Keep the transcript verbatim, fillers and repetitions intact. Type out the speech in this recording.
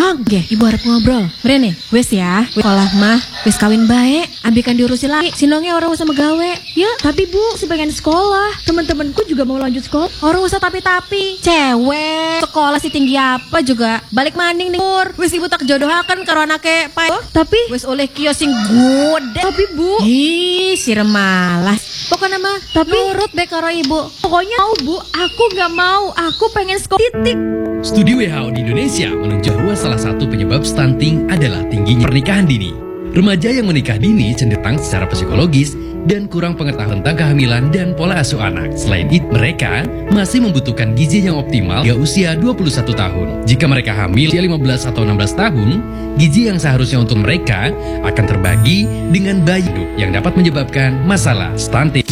Tong, ge, ibu harap ngobrol. Mrene, wes ya, wes sekolah mah, wes kawin bae, ambilkan diurusin lagi. Sinongnya orang usah megawe. Ya, tapi bu, sebagian sekolah, teman-temanku juga mau lanjut sekolah. Orang usah tapi-tapi. Cewek, sekolah sih tinggi apa juga. Balik manding nih, wes ibu tak jodohakan karo anake pae. Oh, tapi wes oleh kios sing gede. Tapi bu, ih, si remalas. Pokoknya mah, tapi nurut be karo ibu. Pokoknya mau bu, aku nggak mau. Aku pengen sekolah titik. Studi W H O di Indonesia menunjukkan bahwa salah satu penyebab stunting adalah tingginya pernikahan dini. Remaja yang menikah dini cenderung secara psikologis dan kurang pengetahuan tentang kehamilan dan pola asuh anak. Selain itu, mereka masih membutuhkan gizi yang optimal hingga usia dua puluh satu tahun. Jika mereka hamil usia lima belas atau enam belas tahun, gizi yang seharusnya untuk mereka akan terbagi dengan bayi yang dapat menyebabkan masalah stunting.